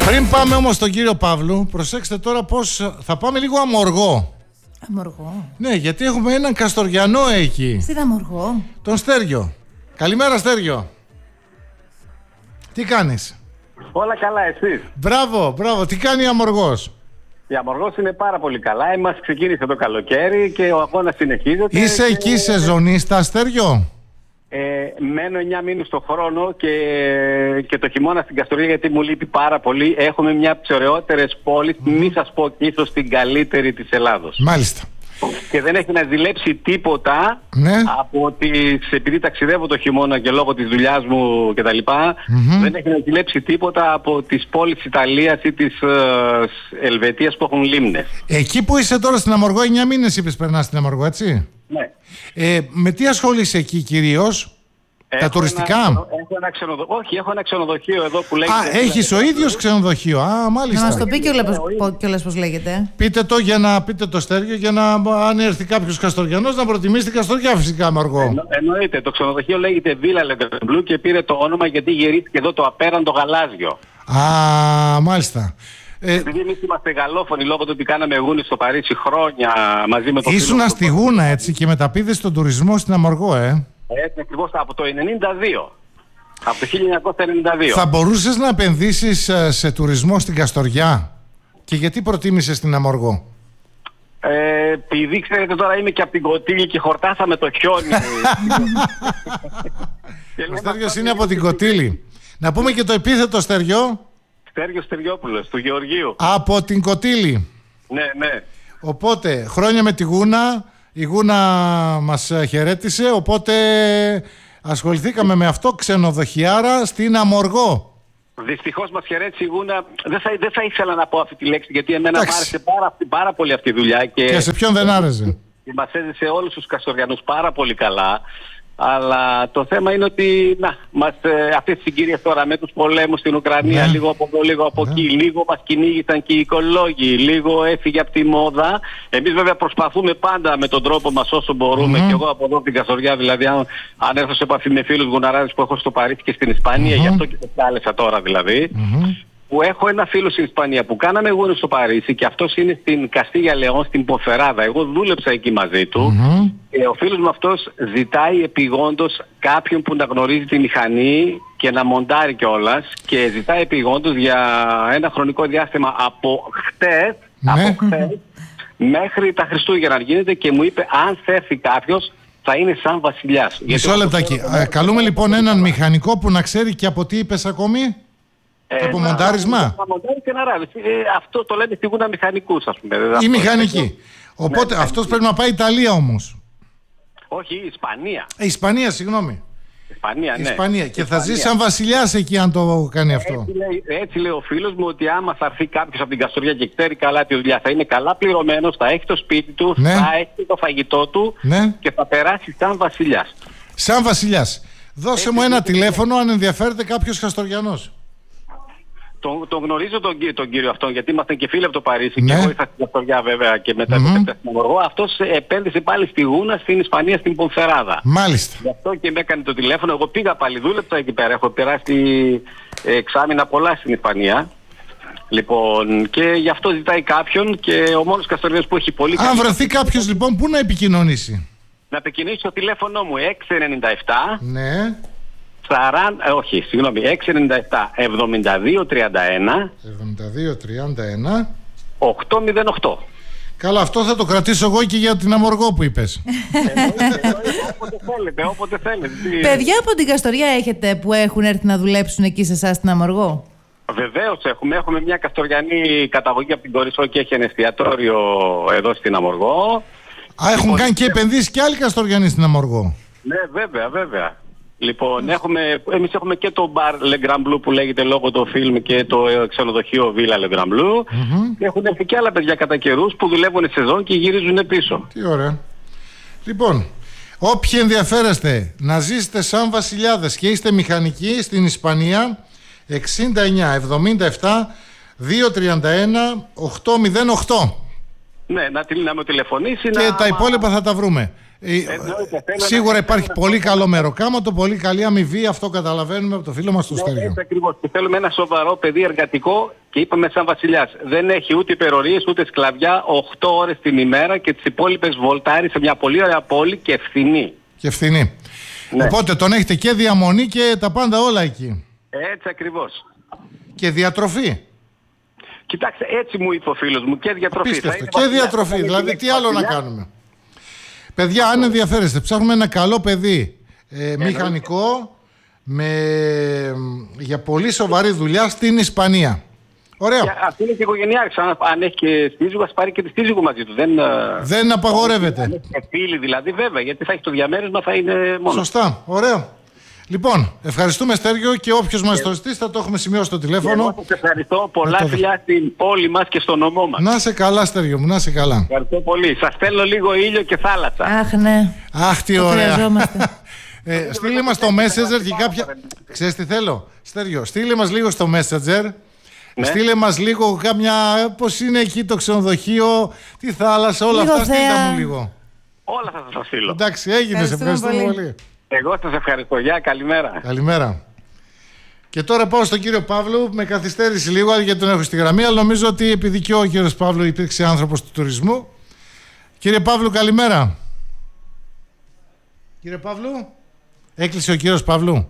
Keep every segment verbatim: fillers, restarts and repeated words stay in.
Πριν πάμε όμως στον κύριο Παύλου, προσέξτε τώρα πώς θα πάμε λίγο αμοργό. Αμοργό. Ναι, γιατί έχουμε έναν Καστοριανό εκεί. Στην Αμοργό. Τον Στέργιο. Καλημέρα, Στέργιο. Τι κάνεις? Όλα καλά, εσείς? Μπράβο, μπράβο. Τι κάνει η Αμοργός? Η Αμοργός είναι πάρα πολύ καλά. Μας ξεκίνησε το καλοκαίρι και ο αγώνας συνεχίζεται. Είσαι και... εκεί σεζονίστα, Στέργιο? Ε, μένω εννιά μήνες το χρόνο και, και το χειμώνα στην Καστοριά, γιατί μου λείπει πάρα πολύ. Έχουμε μια από τις ωραιότερες πόλεις, mm. μη σας πω και ίσως την καλύτερη της Ελλάδος. Μάλιστα. Και δεν έχει να ζηλέψει τίποτα, ναι, από τις, επειδή ταξιδεύω το χειμώνα και λόγω της δουλειάς μου κτλ. Mm-hmm. Δεν έχει να ζηλέψει τίποτα από τις πόλεις της Ιταλίας ή της uh, Ελβετίας που έχουν λίμνες. Εκεί που είσαι τώρα στην Αμοργό, εννιά μήνες είπες περνάς στην Αμοργό, έτσι? Ναι. Ε, με τι ασχολείσαι εκεί κυρίως? Τα τουριστικά? Ένα, έχω ένα ξενοδο... Όχι, έχω ένα ξενοδοχείο εδώ που λέγεται... Α, έχεις ο ίδιος ξενοδοχείο. Α, μάλιστα. Να μας το πει κιόλας πώς λέγεται. Πείτε το για να πείτε το Στέργιο, για να αν έρθει κάποιος Καστοριανός να προτιμήσει την Καστοριά φυσικά, Αμοργό. Εννο, εννοείται. Το ξενοδοχείο λέγεται Villa Le Grand Bleu και πήρε το όνομα γιατί γυρίστηκε εδώ το απέραντο γαλάζιο. Α, μάλιστα. Ε, Επειδή εμείς είμαστε γαλλόφωνοι λόγω του ότι κάναμε γούνι στο Παρίσι χρόνια μαζί με το φίλο. Ήσουνα στη Γούνα έτσι και μεταπήδες τον τουρισμό στην Αμοργό, ε. Έτσι ακριβώς από το ενενήντα δύο. Από το χίλια εννιακόσια ενενήντα δύο. Θα μπορούσες να επενδύσεις σε τουρισμό στην Καστοριά? Και γιατί προτίμησες την Αμοργό? Ε, επειδή ξέρετε τώρα είμαι και από την Κωτήλη και χορτάσαμε το χιόνι. Ο Στέργιος είναι από την Κωτήλη. Να πούμε και το επίθετο, Στέργιο. Στέργιος Στεριόπουλος, του Γεωργίου. Από την Κωτήλη. Ναι, ναι. Οπότε, χρόνια με τη Γούνα. Η Γούνα μας χαιρέτησε, οπότε ασχοληθήκαμε με αυτό, ξενοδοχιάρα στην Αμοργό. Δυστυχώς μας χαιρέτησε η Γούνα. Δεν θα, δεν θα ήθελα να πω αυτή τη λέξη, γιατί εμένα μου άρεσε πάρα, πάρα πολύ αυτή η δουλειά. Και, και σε ποιον δεν άρεσε? Και μας έζησε όλους τους Καστοριανούς πάρα πολύ καλά. Αλλά το θέμα είναι ότι να, μας, ε, αυτές τις συγκυρίες τώρα με τους πολέμους στην Ουκρανία, ναι, λίγο από εδώ, λίγο από, ναι, εκεί, λίγο μας κυνήγησαν και οι οικολόγοι, λίγο έφυγε από τη μόδα. Εμείς βέβαια προσπαθούμε πάντα με τον τρόπο μας όσο μπορούμε, mm-hmm, και εγώ από εδώ από την Καστοριά, δηλαδή αν, αν έρθω σε επαφή με φίλους γουναράδες που έχω στο Παρίσι και στην Ισπανία, mm-hmm, γι' αυτό και το κάλεσα τώρα δηλαδή, mm-hmm, που έχω ένα φίλο στην Ισπανία που κάναμε γούνι στο Παρίσι και αυτός είναι στην Καστίγια Λεόν, στην Ποφεράδα. Εγώ δούλεψα εκεί μαζί του, mm-hmm, και ο φίλος μου αυτός ζητάει επειγόντως κάποιον που να γνωρίζει τη μηχανή και να μοντάρει κιόλας, και ζητάει επειγόντως για ένα χρονικό διάστημα από χτες, ναι, από χτες μέχρι τα Χριστούγεννα γίνεται, και μου είπε αν θα έρθει κάποιος θα είναι σαν βασιλιάς. Μισό λεπτάκι. Ε, καλούμε λοιπόν έναν μηχανικό που να ξέρει και από τι είπες ακόμη? Ε, από μοντάρισμα. Να μοντάρει και να ράβει. Ε, αυτό το λένε στη Γούνα μηχανικούς, ας πούμε. Η μηχανική. Οπότε ναι, αυτός πρέπει να πάει Ιταλία όμως. Όχι, η Ισπανία. Ε, Ισπανία, συγγνώμη. Ισπανία, ναι. Ισπανία. Και Ισπανία. Θα ζει σαν βασιλιάς εκεί αν το κάνει αυτό. Έτσι λέει, έτσι λέει ο φίλος μου, ότι άμα θα έρθει κάποιος από την Καστοριά και ξέρει καλά τη δουλειά, θα είναι καλά πληρωμένος, θα έχει το σπίτι του, ναι, θα έχει το φαγητό του, ναι, και θα περάσει σαν βασιλιάς. Σαν βασιλιάς. Δώσε έτσι μου ένα τηλέφωνο αν ενδιαφέρεται κάποιος Καστοριανός. Τον, τον γνωρίζω τον, τον κύριο αυτόν, γιατί ήμασταν και φίλοι από το Παρίσι, ναι, και εγώ ήρθα στην Καστοριά βέβαια και μετά mm-hmm, στην Αμοργό. Αυτός επένδυσε πάλι στη Γούνα, στην Ισπανία, στην Πονφεράδα. Μάλιστα. Γι' αυτό και με έκανε το τηλέφωνο. Εγώ πήγα πάλι, δούλεψα εκεί πέρα. Έχω περάσει εξάμηνα πολλά στην Ισπανία. Λοιπόν, και γι' αυτό ζητάει κάποιον, και ο μόνος Καστοριανός που έχει πολύ... Αν βρεθεί κάποιος λοιπόν, πού να επικοινωνήσει? Να επικοινωνήσει το τηλέφωνο μου έξι εννιά επτά. Ναι. σαράντα, όχι, συγγνώμη, έξι εννιά επτά εβδομήντα δύο τριάντα ένα εβδομήντα δύο τριάντα ένα οκτακόσια οκτώ. Καλά, αυτό θα το κρατήσω εγώ και για την Αμοργό που είπες. Όποτε θέλετε, όποτε θέλετε. Παιδιά από την Καστοριά έχετε που έχουν έρθει να δουλέψουν εκεί σε εσάς στην Αμοργό? Βεβαίως έχουμε. Έχουμε μια Καστοριανή καταγωγή από την Κορισό και έχει ένα εστιατόριο εδώ στην Αμοργό. Α, έχουν λοιπόν, κάνει και επενδύσει και άλλοι Καστοριανοί στην Αμοργό. Ναι, βέβαια, βέβαια. Λοιπόν, έχουμε, εμείς έχουμε και το μπαρ Le Grand Bleu που λέγεται λόγω του φιλμ και το ξενοδοχείο Villa Le Grand Bleu. Mm-hmm. Και έχουν έρθει και άλλα παιδιά κατά καιρούς που δουλεύουν σεζόν και γυρίζουν πίσω. Τι ωραία. Λοιπόν, όποιοι ενδιαφέρεστε να ζήσετε σαν βασιλιάδες και είστε μηχανικοί στην Ισπανία, εξήντα εννιά εβδομήντα επτά διακόσια τριάντα ένα οκτακόσια οκτώ. Ναι, να, να με τηλεφωνήσει. Και να... τα υπόλοιπα θα τα βρούμε. Ε, σίγουρα υπάρχει πολύ καλό μεροκάματο, πολύ καλή αμοιβή, αυτό καταλαβαίνουμε από το φίλο μας το Στέργιο. Έτσι ακριβώς. Και θέλουμε ένα σοβαρό παιδί εργατικό και είπαμε σαν βασιλιάς. Δεν έχει ούτε υπερορίες ούτε σκλαβιά, οκτώ ώρες την ημέρα και τις υπόλοιπες βολτάρει σε μια πολύ ωραία πόλη και ευθυνή. Και ευθυνή. Ναι. Οπότε τον έχετε και διαμονή και τα πάντα όλα εκεί. Έτσι ακριβώς. Και διατροφή. Κοιτάξτε, έτσι μου είπε ο φίλος μου, και διατροφή. Απίστευτο. Και διατροφή, δηλαδή τι άλλο να κάνουμε. Παιδιά, αν ενδιαφέρεστε, ψάχνουμε ένα καλό παιδί ε, μηχανικό με, για πολύ σοβαρή δουλειά στην Ισπανία. Ωραίο. Αυτή είναι και οικογενειάρχης. Αν, αν έχει και σύζυγο, ας πάρει και τη σύζυγο μαζί του. Δεν, Δεν απαγορεύεται. Αν έχει φίλοι δηλαδή, βέβαια, γιατί θα έχει το διαμέρισμα, θα είναι μόνο. Σωστά. Ωραίο. Λοιπόν, ευχαριστούμε Στέργιο και όποιος μας το ζητήσει θα το έχουμε σημειώσει στο τηλέφωνο. Εγώ σας ευχαριστώ. Πολλά το... φιλιά στην πόλη μας και στο νομό μας. Να σε καλά Στέργιο μου, να σε καλά. Ευχαριστώ πολύ. Σας θέλω λίγο ήλιο και θάλασσα. Αχ, ναι. Αχ, τι το ωραία. Ε, στείλε μας στο Messenger και κάποια... Ξέρεις τι θέλω, Στέργιο, στείλε μας λίγο στο Messenger. Ναι. Στείλε μας λίγο κάμια, πώς είναι εκεί το ξενοδοχείο, τη θάλασσα, όλα λίγο αυτά θέα. Στείλτε μου λίγο. Όλα θα σας στείλω. Εντάξει, έγινε, σε ευχαριστούμε πολύ. πολύ. Εγώ σας ευχαριστώ. Γεια, καλημέρα. Καλημέρα. Και τώρα πάω στον κύριο Παύλου, με καθυστέρηση λίγο γιατί τον έχω στη γραμμή, αλλά νομίζω ότι επειδή και ο κύριος Παύλου υπήρξε άνθρωπος του τουρισμού. Κύριε Παύλου, καλημέρα. Κύριε Παύλου, έκλεισε ο κύριος Παύλου.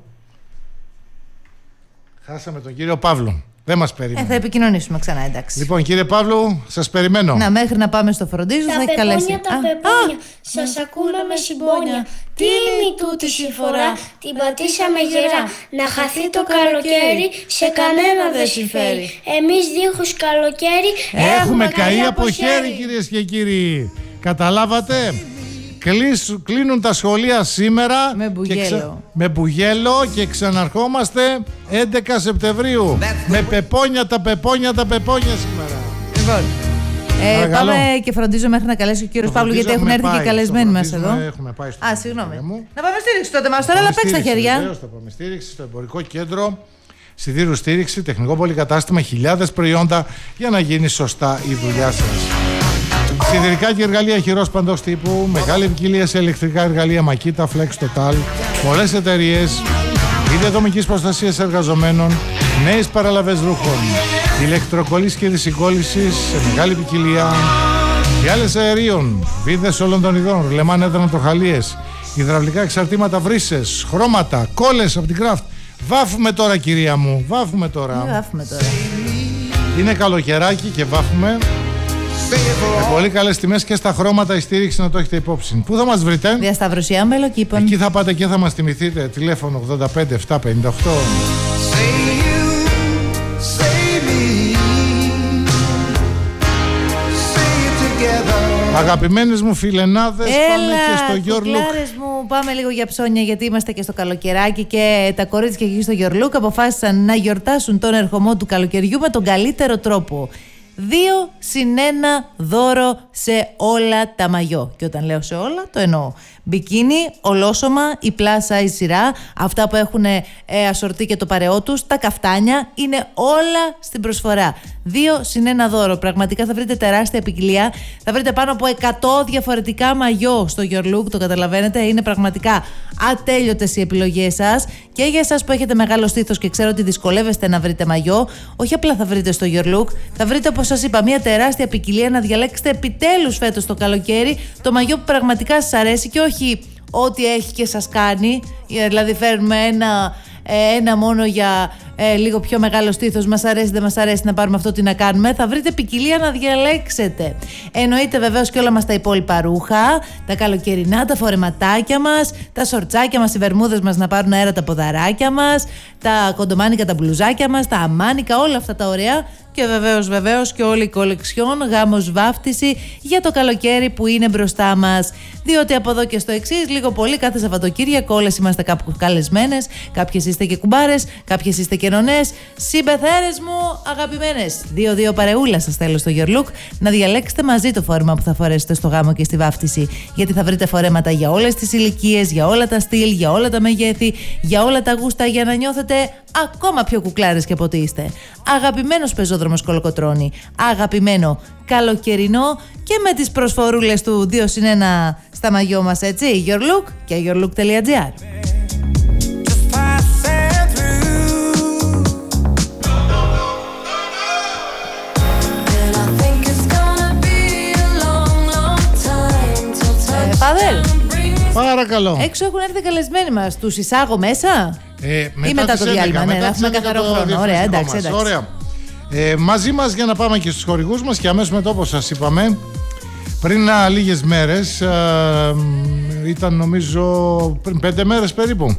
Χάσαμε τον κύριο Παύλου. Δεν μας περιμένει. Ε, θα επικοινωνήσουμε ξανά, εντάξει. Λοιπόν, κύριε Παύλου, σας περιμένω. Να, μέχρι να πάμε στο φροντίζο θα έχει καλέσει. Τα πεπόνια, σας ακούνε με συμπόνια. Τι είναι τούτη η φορά, την πατήσαμε γερά. Να χαθεί το καλοκαίρι, σε κανένα δεν συμφέρει. Εμείς δίχως καλοκαίρι έχουμε καεί από χέρι, κυρίες και κύριοι. Καταλάβατε. Κλείνουν τα σχολεία σήμερα με μπουγέλο. Και, ξα... με μπουγέλο και ξαναρχόμαστε έντεκα Σεπτεμβρίου. Με πεπόνια, τα πεπόνια, τα πεπόνια σήμερα. Λοιπόν, ε, πάμε και φροντίζω μέχρι να καλέσει ο κύριος Παύλου, γιατί έχουν έρθει πάει, και καλεσμένοι μας εδώ. Έχουμε πάει στο Α, συγγνώμη. Να πάμε στήριξη τότε μας τώρα, αλλά παίξτε τα χέρια. Βεβαίως, θα πάμε στήριξη στο εμπορικό κέντρο Σιδήρου Στήριξη, τεχνικό πολυκατάστημα, χιλιάδες προϊόντα για να γίνει σωστά η δουλειά σας. Σιδηρικά και εργαλεία χειρός παντός τύπου, μεγάλη ποικιλία σε ηλεκτρικά εργαλεία Makita, Flex, Total, πολλές εταιρείες, είδη ατομικής προστασίας εργαζομένων, νέες παραλαβές ρούχων, ηλεκτροκόλλησης και δυσυγκόλλησης σε μεγάλη ποικιλία, διάλυση αερίων, βίδες όλων των ειδών, ρουλεμάν έδρανα τροχαλίες, υδραυλικά εξαρτήματα βρύσες, χρώματα, κόλλες από την Kraft. Βάφουμε τώρα, κυρία μου, βάφουμε τώρα. Βάφουμε τώρα. Είναι καλοκαιράκι και βάφουμε. Με πολύ καλές τιμές και στα χρώματα η στήριξη, να το έχετε υπόψη. Πού θα μας βρείτε? Διασταυρωσία Μελοκήπων. Εκεί θα πάτε και θα μας θυμηθείτε. Τηλέφωνο ογδόντα πέντε επτακόσια πενήντα οκτώ. Αγαπημένες μου φιλενάδες, πάμε και στο Your Look. Μου, πάμε λίγο για ψώνια, γιατί είμαστε και στο καλοκαιράκι και τα κορίτσια εκεί στο Your Look αποφάσισαν να γιορτάσουν τον ερχομό του καλοκαιριού με τον καλύτερο τρόπο. Δύο συν ένα δώρο σε όλα τα μαγιό. Και όταν λέω σε όλα, το εννοώ. Μπικίνι, ολόσωμα, η plus size σειρά, αυτά που έχουν ε, ασορτεί και το παρεό τους, τα καφτάνια, είναι όλα στην προσφορά. Δύο συν ένα δώρο. Πραγματικά θα βρείτε τεράστια ποικιλία. Θα βρείτε πάνω από εκατό διαφορετικά μαγιό στο Your Look, το καταλαβαίνετε. Είναι πραγματικά ατέλειωτες οι επιλογές σας. Και για εσάς που έχετε μεγάλο στήθος και ξέρω ότι δυσκολεύεστε να βρείτε μαγιό, όχι απλά θα βρείτε στο Your Look, θα βρείτε, όπως σας είπα, μια τεράστια ποικιλία να διαλέξετε επιτέλους φέτος το καλοκαίρι το μαγιό που πραγματικά σας αρέσει και όχι ό,τι έχει και σας κάνει. Δηλαδή φέρνουμε ένα, ένα μόνο για ε, λίγο πιο μεγάλο στήθος, μας αρέσει, δεν μας αρέσει, να πάρουμε αυτό, τι να κάνουμε. Θα βρείτε ποικιλία να διαλέξετε. Εννοείται βεβαίως και όλα μας τα υπόλοιπα ρούχα, τα καλοκαιρινά, τα φορεματάκια μας, τα σορτσάκια μας, οι βερμούδες μας να πάρουν αέρα, τα ποδαράκια μας, τα κοντομάνικα, τα μπλουζάκια μας, τα αμάνικα, όλα αυτά τα ωραία. Και βεβαίως, βεβαίως και όλη η κολεξιόν, γάμος βάφτιση για το καλοκαίρι που είναι μπροστά μας. Διότι από εδώ και στο εξής, λίγο πολύ κάθε Σαββατοκύριακο όλες είμαστε κάπου καλεσμένες. Κάποιες είστε και κουμπάρες, κάποιες είστε και και νονές, συμπεθέρες μου αγαπημένες. Δύο δύο παρεούλα σας θέλω στο Your Look να διαλέξετε μαζί το φόρεμα που θα φορέσετε στο γάμο και στη βάφτιση. Γιατί θα βρείτε φορέματα για όλες τις ηλικίες, για όλα τα στυλ, για όλα τα μεγέθη, για όλα τα γούστα, για να νιώθετε ακόμα πιο κουκλάρες και από ό,τι είστε. Αγαπημένος πεζόδρομος Κολοκοτρώνη, αγαπημένο καλοκαιρινό και με τις προσφορούλες του δύο συν ένα στα μαγιό μας, έτσι. Your Look και yourlook.gr. Πάβελ, παρακαλώ. έξω έχουν έρθει καλεσμένοι μας. Τους εισάγω μέσα Ε, μετά ή μετά το διάλειμμα? Ναι, να έχουμε καθαρό χρόνο. Ωραία, εντάξει, εντάξει. Ωραία. Ε, μαζί μας για να πάμε και στους χορηγούς μας και αμέσως μετά, όπως σας είπαμε, πριν α, λίγες μέρες, α, ήταν νομίζω πριν πέντε μέρες περίπου,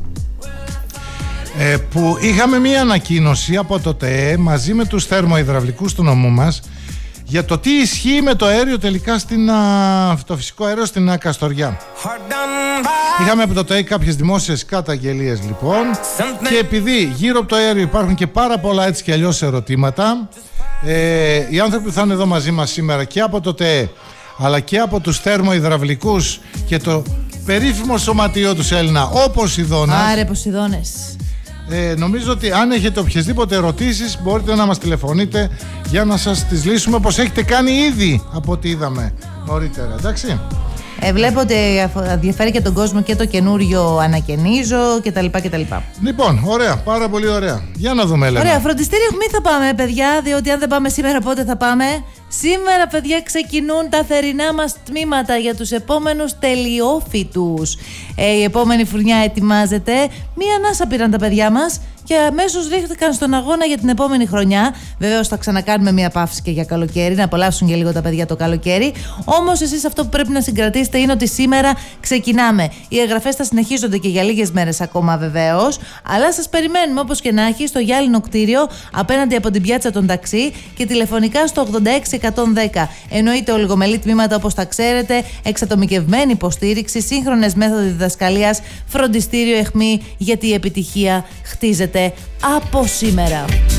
ε, που είχαμε μία ανακοίνωση από το ΤΕΕ μαζί με τους θερμοϊδραυλικούς του νομού μας για το τι ισχύει με το αέριο τελικά στην, α, το φυσικό αέριο στην α, Καστοριά. Είχαμε από το ΤΕΕ κάποιες δημόσιες καταγγελίες λοιπόν, και επειδή γύρω από το αέριο υπάρχουν και πάρα πολλά έτσι και αλλιώς ερωτήματα, ε, οι άνθρωποι που θα είναι εδώ μαζί μας σήμερα και από το ΤΕΕ αλλά και από τους θερμοϊδραυλικούς και το περίφημο σωματείο τους Έλληνα, ο Ποσειδώνας. Άρε Ποσειδώνες. Ε, νομίζω ότι αν έχετε οποιασδήποτε ερωτήσεις μπορείτε να μας τηλεφωνείτε για να σας τις λύσουμε, όπως έχετε κάνει ήδη από ό,τι είδαμε νωρίτερα, εντάξει. Ε, βλέπω ότι ενδιαφέρει και τον κόσμο και το καινούριο ανακαινίζω κτλ. κτλ. Λοιπόν, ωραία, πάρα πολύ ωραία. Για να δούμε, Έλενα. Ωραία, φροντιστήριο αιχμή θα πάμε, παιδιά, διότι αν δεν πάμε σήμερα, πότε θα πάμε? Σήμερα, παιδιά, ξεκινούν τα θερινά μας τμήματα για τους επόμενους τελειόφοιτους. Ε, η επόμενη φουρνιά ετοιμάζεται. Μία ανάσα πήραν τα παιδιά μας και αμέσως ρίχθηκαν στον αγώνα για την επόμενη χρονιά. Βεβαίως θα ξανακάνουμε μία παύση και για καλοκαίρι, να απολαύσουν και λίγο τα παιδιά το καλοκαίρι. Όμως εσείς αυτό που πρέπει να συγκρατήσετε είναι ότι σήμερα ξεκινάμε. Οι εγγραφές θα συνεχίζονται και για λίγες μέρες ακόμα, βεβαίως. Αλλά σας περιμένουμε όπως και να έχει στο γυάλινο κτίριο απέναντι από την πιάτσα των ταξί και τηλεφωνικά στο ογδόντα έξι εκατόν δέκα. Εννοείται ολιγομελή τμήματα όπως τα ξέρετε, εξατομικευμένη υποστήριξη, σύγχρονες μέθοδοι διδασκαλίας, φροντιστήριο αιχμή, γιατί η επιτυχία χτίζεται από σήμερα.